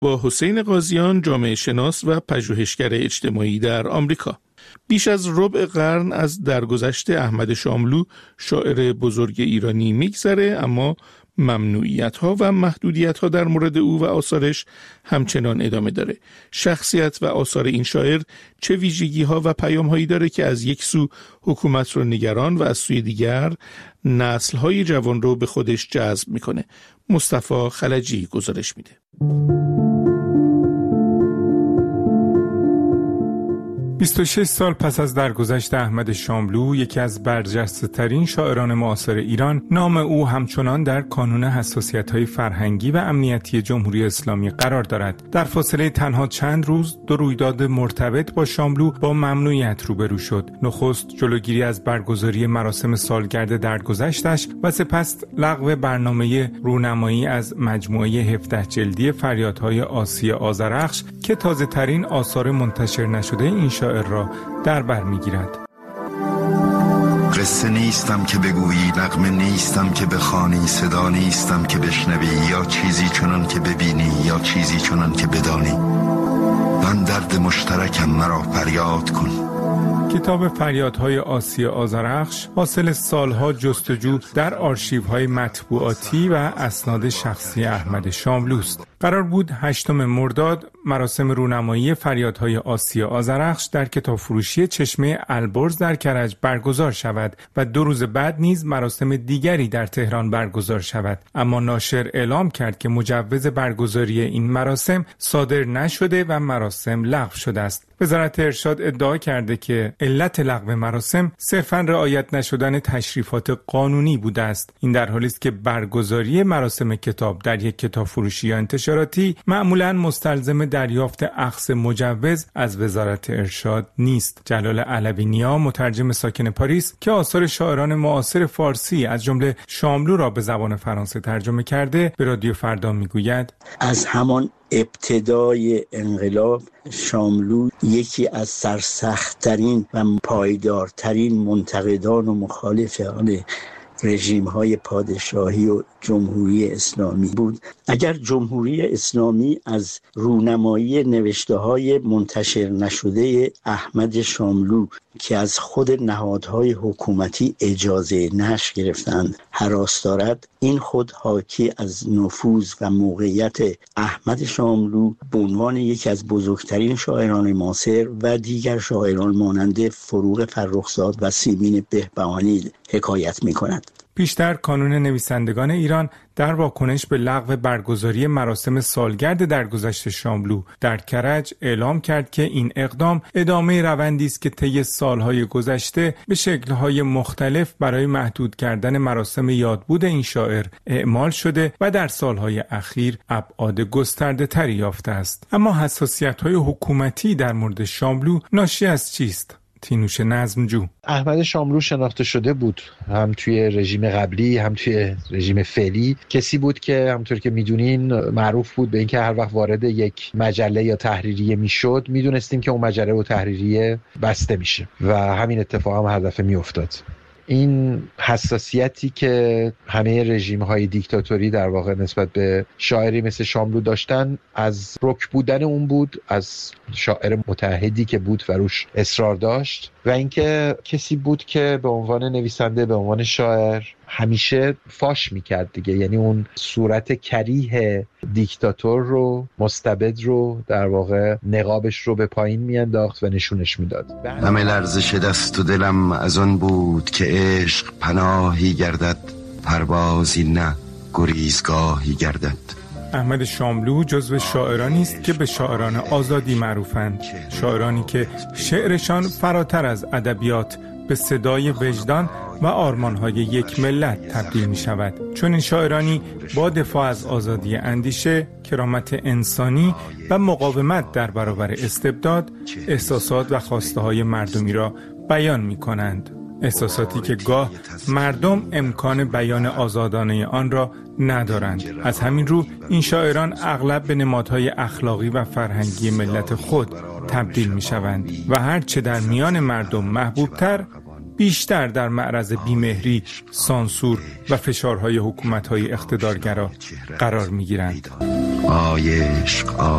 با حسین قاضیان، جامعه شناس و پژوهشگر اجتماعی در آمریکا. بیش از ربع قرن از درگذشت احمد شاملو، شاعر بزرگ ایرانی میگذره، اما ممنوعیت‌ها و محدودیت‌ها در مورد او و آثارش همچنان ادامه داره. شخصیت و آثار این شاعر چه ویژگی‌ها و پیام‌هایی داره که از یک سو حکومت رو نگران و از سوی دیگر نسل‌های جوان رو به خودش جذب میکنه؟ مصطفی خلجی گزارش میده. 26 سال پس از درگذشت احمد شاملو، یکی از برجسته‌ترین شاعران معاصر ایران، نام او همچنان در کانون حساسیت‌های فرهنگی و امنیتی جمهوری اسلامی قرار دارد. در فاصله تنها چند روز، دو رویداد مرتبط با شاملو با ممنوعیت روبرو شد. نخست جلوگیری از برگزاری مراسم سالگرد درگذشتش و سپس لغو برنامه رونمایی از مجموعه 17 جلدی فریادهای آسیا آذرخش که تازه‌ترین آثار منتشر نشده این شاعر را در بر می‌گیرد. قصه نیستم که بگویی، نغمه نیستم که بخوانی، صدا نیستم که بشنوی، یا چیزی چنان که ببینی یا چیزی چنان که بدانی. من درد مشترکم، مرا فریاد کن. کتاب فریادهای آسیا آذرخش حاصل سالها جستجو در آرشیوهای مطبوعاتی و اسناد شخصی احمد شاملوست. قرار بود 8 مرداد مراسم رونمایی فریادهای آسیا آذرخش در کتابفروشی چشمه البرز در کرج برگزار شود و 2 روز بعد نیز مراسم دیگری در تهران برگزار شود، اما ناشر اعلام کرد که مجوز برگزاری این مراسم صادر نشده و مراسم لغو شده است. وزارت ارشاد ادعا کرده که علت لغو مراسم صرفاً رعایت نشدن تشریفات قانونی بوده است. این در حالی است که برگزاری مراسم کتاب در یک کتابفروشی یا انتشاراتی معمولاً مستلزم دریافت اخذ مجوز از وزارت ارشاد نیست. جلال علوی نیا، مترجم ساکن پاریس که آثار شاعران معاصر فارسی از جمله شاملو را به زبان فرانسه ترجمه کرده، به رادیو فردا میگوید: از همان ابتدای انقلاب شاملو یکی از سرسخت‌ترین و پایدارترین منتقدان و مخالفان رژیم‌های پادشاهی و جمهوری اسلامی بود. اگر جمهوری اسلامی از رونمایی نوشته‌های منتشر نشده احمد شاملو که از خود نهادهای حکومتی اجازه نشر گرفتند هراس دارد، این خود حاکی از نفوذ و موقعیت احمد شاملو به عنوان یکی از بزرگترین شاعران معاصر و دیگر شاعران مانند فروغ فرخزاد و سیمین بهبهانی حکایت می‌کند. پیشتر کانون نویسندگان ایران در واکنش به لغو برگزاری مراسم سالگرد درگذشت شاملو در کرج اعلام کرد که این اقدام ادامه روندی است که طی سالهای گذشته به شکل‌های مختلف برای محدود کردن مراسم یادبود این شاعر اعمال شده و در سالهای اخیر ابعاد گسترده‌تری یافته است. اما حساسیت‌های حکومتی در مورد شاملو ناشی از چیست؟ تینوش نظمجو: احمد شاملو شناخته شده بود، هم توی رژیم قبلی هم توی رژیم فعلی. کسی بود که همونطور که میدونین معروف بود به اینکه هر وقت وارد یک مجله یا تحریریه میشد میدونستیم که اون مجله و تحریریه بسته میشه و همین اتفاق هم هر دفعه میافتاد. این حساسیتی که همه رژیم‌های دیکتاتوری در واقع نسبت به شاعری مثل شاملو داشتن از رک بودن اون بود، از شاعر متعهدی که بود و روش اصرار داشت، و اینکه کسی بود که به عنوان نویسنده، به عنوان شاعر همیشه فاش میکرد دیگه، یعنی اون صورت کریه دیکتاتور رو، مستبد رو، در واقع نقابش رو به پایین میانداخت و نشونش میداد. همه لرزش دست و دلم از آن بود که عشق پناهی گردد، پروازی نه گریزگاهی گردد. احمد شاملو جزو شاعرانی است که به شاعران آزادی معروفند، شاعرانی که شعرشان فراتر از ادبیات به صدای وجدان و آرمان‌های یک ملت تبدیل می شود. چون این شاعرانی با دفاع از آزادی اندیشه، کرامت انسانی و مقاومت در برابر استبداد، احساسات و خواسته‌های مردمی را بیان می کنند. احساساتی که گاه مردم امکان بیان آزادانه آن را ندارند. از همین رو این شاعران اغلب به نمادهای اخلاقی و فرهنگی ملت خود تبدیل می شوند و هرچه در میان مردم محبوبتر، بیشتر در معرض بیمهری، سانسور و فشارهای حکومت‌های اقتدارگرا قرار می‌گیرند. آی عشق